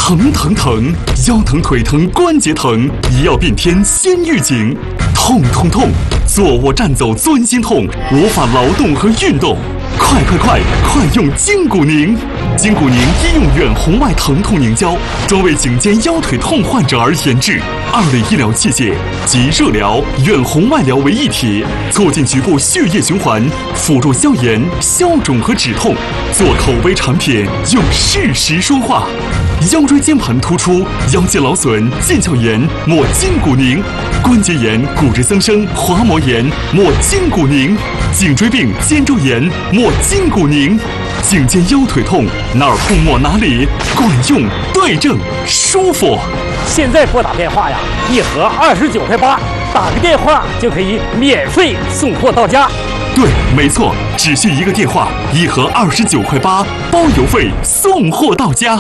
疼疼疼，腰疼腿疼关节疼，医药变天先预警。痛痛痛，坐卧站走钻心痛，无法劳动和运动。快用筋骨宁！筋骨宁医用远红外疼痛凝胶，专为颈肩腰腿痛患者而研制，2类医疗器械集热疗、远红外疗为一体，促进局部血液循环，辅助消炎、消肿和止痛。做口碑产品，用事实说话。腰椎间盘突出、腰间劳损、腱鞘炎，抹筋骨宁；关节炎、骨质增生、滑膜炎，抹筋骨宁；颈椎病、肩周炎，抹筋骨宁；颈肩腰腿痛，哪儿痛抹哪里，管用、对症、舒服。 现在拨打电话呀，1盒29块8，打个电话就可以免费送货到家。 对，没错，只需一个电话，1盒29块8，包邮费，送货到家。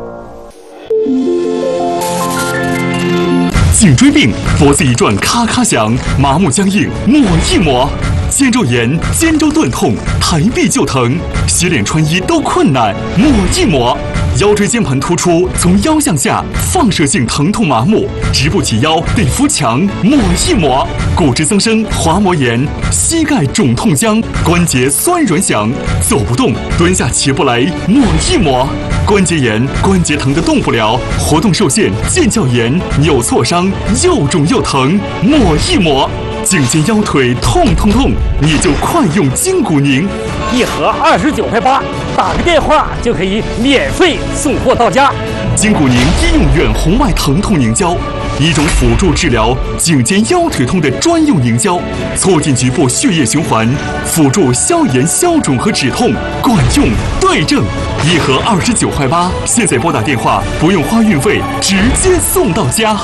颈椎病，脖子一转咔咔响，麻木僵硬，抹一抹；肩周炎、肩周钝痛，抬臂就疼，洗脸穿衣都困难，抹一抹；腰椎间盘突出，从腰向下放射性疼痛麻木，直不起腰得扶墙，抹一抹；骨质增生、滑膜炎，膝盖肿痛僵，关节酸软响，走不动，蹲下起不来，抹一抹；关节炎、关节疼得动不了，活动受限，腱鞘炎、扭挫伤，又肿又疼，抹一抹；颈肩腰腿痛痛痛，你就快用筋骨宁 ，1盒29块8，打个电话就可以免费送货到家。 筋骨宁医用远红外疼痛凝胶，一种辅助治疗颈肩腰腿痛的专用凝胶，促进局部血液循环，辅助消炎、消肿和止痛，管用、对症。1盒29块8，现在拨打电话不用花运费，直接送到家。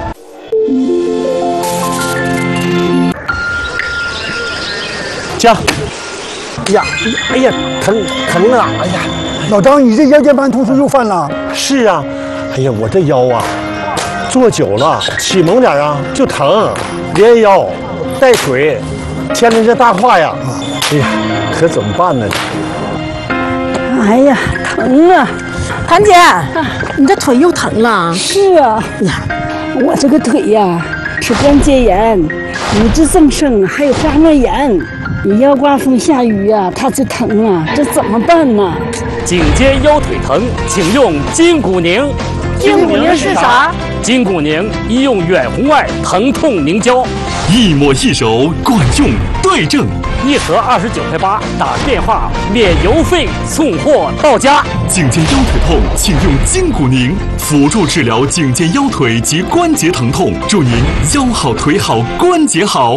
家，哎呀，疼啊！哎呀， 老张，你这腰间盘突出又犯了？ 是啊，哎呀，我这腰啊，坐久了起猛点啊就疼，连腰带腿，牵着这大胯呀，哎呀，可怎么办呢？ 哎呀，疼啊！ 谭姐，你这腿又疼了？ 是啊，我这个腿呀，是关节炎、骨质增生，还有滑膜炎。你要刮风下雨呀，它就疼啊，这怎么办呢？ 颈肩腰腿疼，请用筋骨宁。 筋骨宁是啥？ 筋骨宁医用远红外疼痛凝胶， 一抹一手，管用、对症。 1盒29块8，打电话免邮费送货到家。 颈肩腰腿痛，请用筋骨宁，辅助治疗颈肩腰腿及关节疼痛，祝您腰好腿好关节好。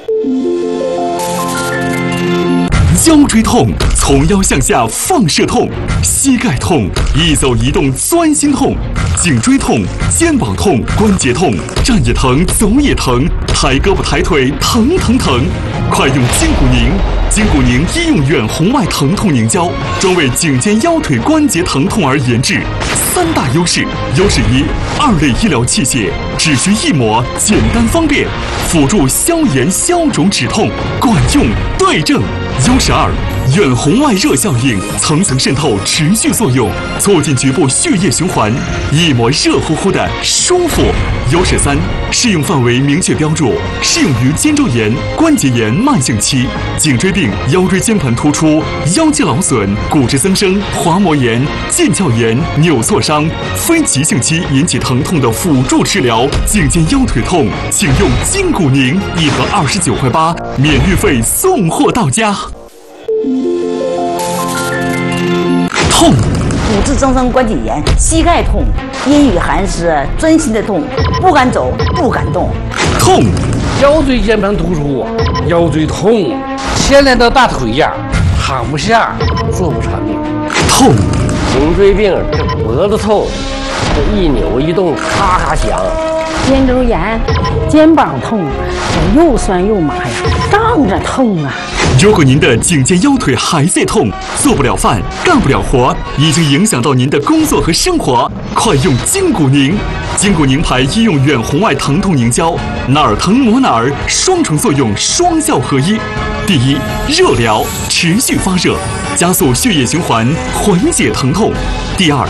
腰椎痛，从腰向下放射痛；膝盖痛，一走一动钻心痛；颈椎痛，肩膀痛，关节痛，站也疼，走也疼，抬胳膊抬腿疼疼疼。快用筋骨宁！筋骨宁医用远红外疼痛凝胶，专为颈肩腰腿关节疼痛而研制。3大优势：优势1 ，2类医疗器械，只需一抹，简单方便，辅助消炎、消肿、止痛，管用、对症。优势2，远红外热效应，层层渗透，持续作用，促进局部血液循环，一抹热乎乎的舒服。优势3，适用范围明确标注，适用于肩周炎、关节炎慢性期、颈椎病、腰椎间盘突出、腰肌劳损、骨质增生、滑膜炎、腱鞘炎、扭挫伤，非急性期引起疼痛的辅助治疗。颈肩腰腿痛，请用筋骨宁，1盒29块8，免运费送货到家。痛， 骨质增生关节炎，膝盖痛，阴雨寒湿，钻心的痛，不敢走，不敢动。 痛， 腰椎间盘突出，腰椎痛，牵连到大腿呀，躺不下，坐不长。 痛， 颈椎病，这脖子痛，这一扭一动咔咔响。 肩周炎、肩膀痛，我又酸又麻呀，胀着痛啊。 如果您的颈肩腰腿还在痛，做不了饭，干不了活，已经影响到您的工作和生活，快用筋骨宁！筋骨宁牌医用远红外疼痛凝胶，哪儿疼抹哪儿，双重作用，双效合一。第一，热疗，持续发热，加速血液循环，缓解疼痛；第二，